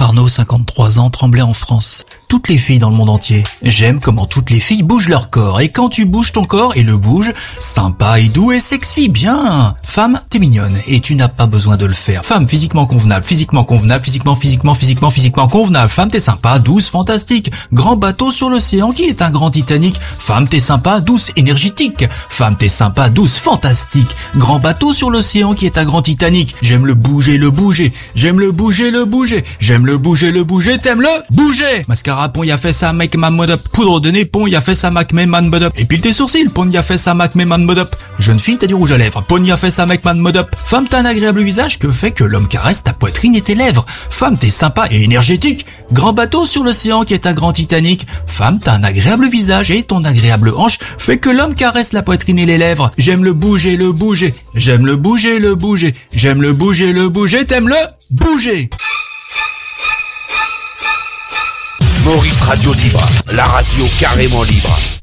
Arnaud, 53 ans, Tremblay en France. Toutes les filles dans le monde entier. J'aime comment toutes les filles bougent leur corps. Et quand tu bouges ton corps et le bouges, sympa et doux et sexy, bien. Femme, t'es mignonne et tu n'as pas besoin de le faire. Femme, physiquement convenable, physiquement convenable. Femme, t'es sympa, douce, fantastique. Grand bateau sur l'océan qui est un grand Titanic. Femme, t'es sympa, douce, énergétique. Femme, t'es sympa, douce, fantastique. Grand bateau sur l'océan qui est un grand Titanic. J'aime le bouger. J'aime le bouger. J'aime le bouger. T'aimes le bouger. Mascara, pon, y a fait ça, make man mod up. Poudre de nez, pon, y a fait ça, make man mod up. Épile tes sourcils, pon, y a fait ça, make man mod up. Jeune fille, t'as du rouge à lèvres. Pon, y a fait ça, make man mod up. Femme, t'as un agréable visage que fait que l'homme caresse ta poitrine et tes lèvres. Femme, t'es sympa et énergétique. Grand bateau sur l'océan qui est un grand Titanic. Femme, t'as un agréable visage et ton agréable hanche fait que l'homme caresse la poitrine et les lèvres. J'aime le bouger. J'aime le bouger. J'aime le bouger. T'aimes le bouger. Maurice Radio Libre, la radio carrément libre.